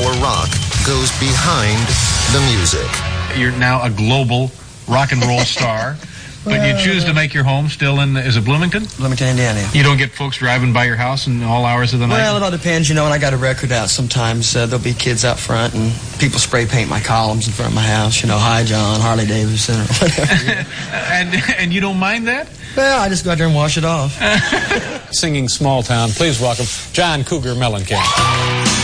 for rock goes behind the music. You're now a global rock and roll star, but you choose to make your home still in, is it Bloomington? Bloomington, Indiana. You don't get folks driving by your house in all hours of the night? Well, it all depends. You know, when I got a record out, sometimes there'll be kids out front and people spray paint my columns in front of my house. You know, hi, John, Harley Davidson, or whatever. And you don't mind that? Well, I just go out there and wash it off. Singing Small Town, please welcome John Cougar Mellencamp.